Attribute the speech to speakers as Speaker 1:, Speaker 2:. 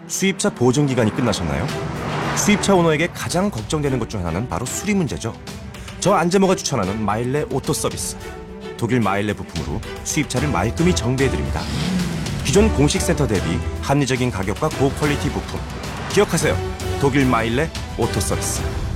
Speaker 1: 수입차 보증 기간이 끝나셨나요? 수입차 오너에게 가장 걱정되는 것 중 하나는 바로 수리 문제죠. 저 안재모가 추천하는 마일레 오토 서비스. 독일 마일레 부품으로 수입차를 말끔히 정비해드립니다. 기존 공식 센터 대비 합리적인 가격과 고퀄리티 부품. 기억하세요. 독일 마일레 오토 서비스.